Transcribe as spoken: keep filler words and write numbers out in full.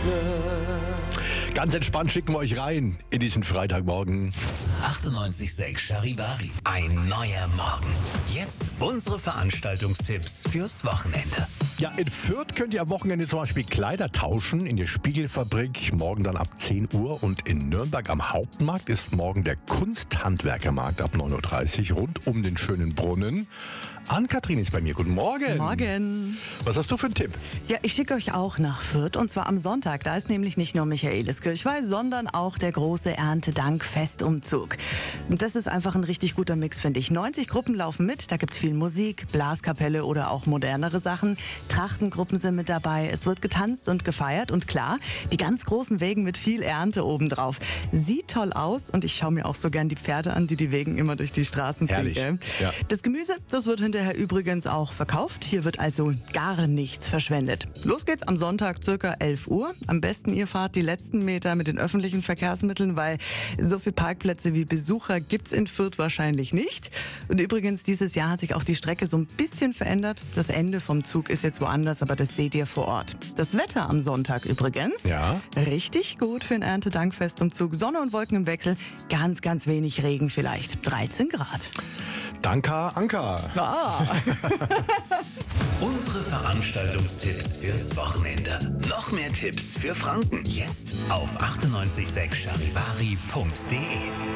Ganz entspannt schicken wir euch rein in diesen Freitagmorgen. achtundneunzig Komma sechs Charivari. Ein neuer Morgen. Jetzt unsere Veranstaltungstipps fürs Wochenende. Ja, in Fürth könnt ihr am Wochenende zum Beispiel Kleider tauschen in der Spiegelfabrik, morgen dann ab zehn Uhr. Und in Nürnberg am Hauptmarkt ist morgen der Kunsthandwerkermarkt ab neun Uhr dreißig rund um den schönen Brunnen. Ann-Kathrin ist bei mir. Guten Morgen. Morgen. Was hast du für einen Tipp? Ja, ich schicke euch auch nach Fürth und zwar am Sonntag. Da ist nämlich nicht nur Michaeliskirchweih, sondern auch der große Erntedank-Festumzug. Und das ist einfach ein richtig guter Mix, finde ich. neunzig Gruppen laufen mit, da gibt's viel Musik, Blaskapelle oder auch modernere Sachen. Trachtengruppen sind mit dabei, es wird getanzt und gefeiert und klar, die ganz großen Wägen mit viel Ernte obendrauf. Sieht toll aus und ich schaue mir auch so gern die Pferde an, die die Wägen immer durch die Straßen ziehen. Herrlich. Gell? Ja. Das Gemüse, das wird hinterher übrigens auch verkauft. Hier wird also gar nichts verschwendet. Los geht's am Sonntag circa elf Uhr. Am besten ihr fahrt die letzten Meter mit den öffentlichen Verkehrsmitteln, weil so viele Parkplätze wie Besucher gibt's in Fürth wahrscheinlich nicht. Und übrigens, dieses Jahr hat sich auch die Strecke so ein bisschen verändert. Das Ende vom Zug ist jetzt woanders, aber das seht ihr vor Ort. Das Wetter am Sonntag übrigens. Ja. Richtig gut für einen Erntedankfestumzug. Sonne und Wolken im Wechsel. Ganz, ganz wenig Regen vielleicht. dreizehn Grad. Danke, Anka. Ah. Unsere Veranstaltungstipps fürs Wochenende. Noch mehr Tipps für Franken. Jetzt auf achtundneunzig Komma sechs charivari punkt de.